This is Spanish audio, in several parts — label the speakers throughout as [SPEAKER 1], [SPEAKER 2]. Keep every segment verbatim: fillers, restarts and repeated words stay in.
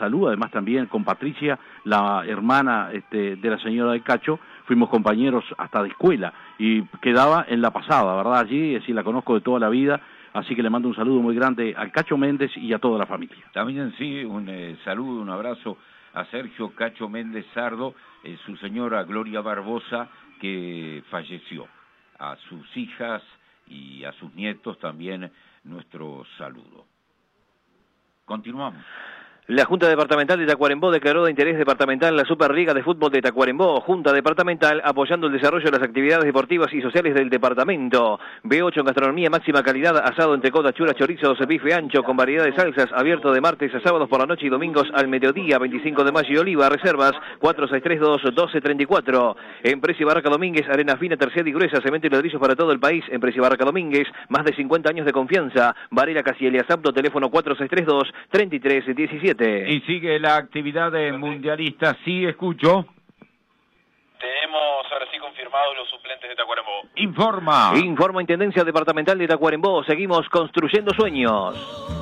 [SPEAKER 1] salud, además también con Patricia, la hermana este, de la señora del Cacho, fuimos compañeros hasta de escuela, y quedaba en la pasada, ¿verdad? Allí, es decir, la conozco de toda la vida, así que le mando un saludo muy grande al Cacho Méndez y a toda la familia.
[SPEAKER 2] También sí, un eh, saludo, un abrazo a Sergio Cacho Méndez Sardo, eh, su señora Gloria Barbosa, que falleció. A sus hijas y a sus nietos también nuestro saludo. Continuamos.
[SPEAKER 3] La Junta Departamental de Tacuarembó declaró de interés departamental la Superliga de Fútbol de Tacuarembó. Junta Departamental apoyando el desarrollo de las actividades deportivas y sociales del departamento. B ocho en gastronomía máxima calidad, asado, entrecot, churas, chorizos, bife ancho con variedad de salsas, abierto de martes a sábados por la noche y domingos al mediodía, veinticinco de mayo y Oliva. Reservas cuatro seis tres dos, uno dos tres cuatro. Empresa y Barraca Domínguez, arena fina, terciada y gruesa, cemento y ladrillos para todo el país. Empresa y Barraca Domínguez, más de cincuenta años de confianza. Varela Casilia Zapdo, teléfono cuatro seis tres dos, tres tres uno siete.
[SPEAKER 2] Y sigue la actividad de mundialista. Sí, escucho.
[SPEAKER 4] Tenemos ahora sí confirmados los suplentes de Tacuarembó.
[SPEAKER 2] Informa.
[SPEAKER 3] Informa Intendencia Departamental de Tacuarembó. Seguimos construyendo sueños.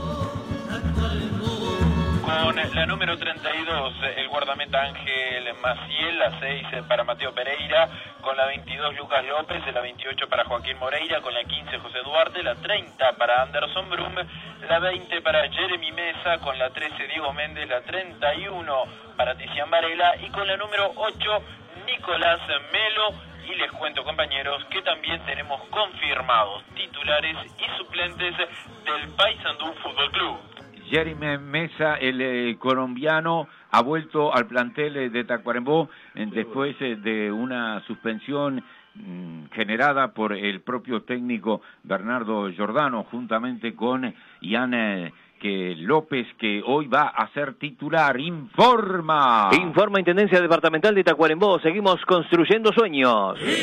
[SPEAKER 4] Con la número treinta y dos, el guardameta Ángel Maciel, la seis para Mateo Pereira, con la veintidós Lucas López, la veintiocho para Joaquín Moreira, con la quince José Duarte, la treinta para Anderson Brum, la veinte para Jeremy Mesa, con la trece Diego Méndez, la treinta y uno para Tizian Varela y con la número ocho Nicolás Melo. Y les cuento, compañeros, que también tenemos confirmados titulares y suplentes del Paysandú Fútbol Club.
[SPEAKER 2] Jeremy Mesa, el eh, colombiano, ha vuelto al plantel eh, de Tacuarembó eh, después eh, de una suspensión mm, generada por el propio técnico Bernardo Giordano, juntamente con Ian eh, que López, que hoy va a ser titular. Informa.
[SPEAKER 3] Informa Intendencia Departamental de Tacuarembó. Seguimos construyendo sueños.